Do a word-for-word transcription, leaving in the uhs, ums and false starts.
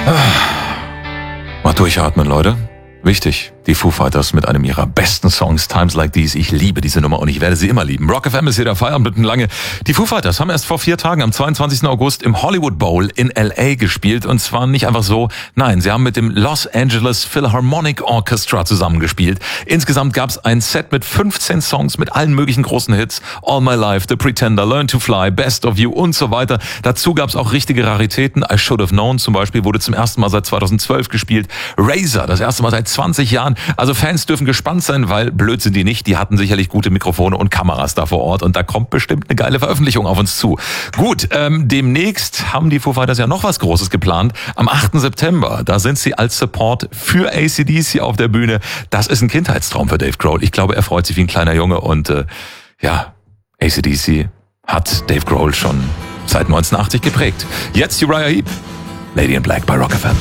Mal durchatmen, Leute. Wichtig, die Foo Fighters mit einem ihrer besten Songs, Times Like These. Ich liebe diese Nummer und ich werde sie immer lieben. Rock F M ist hier der Feierabend lange. Die Foo Fighters haben erst vor vier Tagen, am zweiundzwanzigsten August, im Hollywood Bowl in L A gespielt. Und zwar nicht einfach so, nein, sie haben mit dem Los Angeles Philharmonic Orchestra zusammengespielt. Insgesamt gab es ein Set mit fünfzehn Songs, mit allen möglichen großen Hits. All My Life, The Pretender, Learn to Fly, Best of You und so weiter. Dazu gab es auch richtige Raritäten. I Should Have Known zum Beispiel wurde zum ersten Mal seit zweitausendzwölf gespielt. Razor, das erste Mal seit zwanzig Jahren. Also Fans dürfen gespannt sein, weil blöd sind die nicht. Die hatten sicherlich gute Mikrofone und Kameras da vor Ort und da kommt bestimmt eine geile Veröffentlichung auf uns zu. Gut, ähm, demnächst haben die Foo Fighters ja noch was Großes geplant. Am achten September, da sind sie als Support für A C D C auf der Bühne. Das ist ein Kindheitstraum für Dave Grohl. Ich glaube, er freut sich wie ein kleiner Junge und äh, ja, A C D C hat Dave Grohl schon seit neunzehnhundertachtzig geprägt. Jetzt Uriah Heep, Lady in Black bei Rock F M.